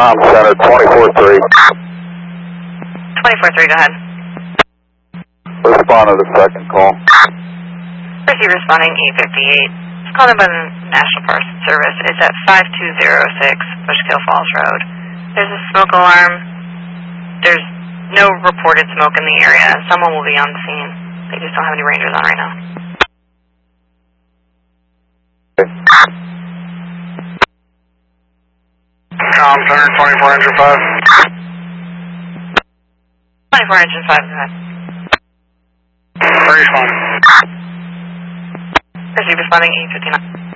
Com Center 24-3. 24-3, go ahead. Respond to the second call. Receive responding 858. It's called in by the National Park Service. It's at 5206 Bushkill Falls Road. There's a smoke alarm. There's no reported smoke in the area. Someone will be on the scene. They just don't have any rangers on right now. Com Center 24 engine 5. 24 engine 5, go ahead. Respond. Receive responding 859.